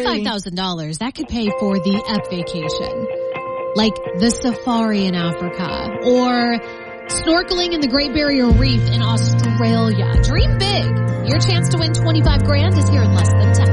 $25,000, that could pay for the F vacation. Like the safari in Africa or snorkeling in the Great Barrier Reef in Australia. Dream big. Your chance to win $25,000 is here in less than 10.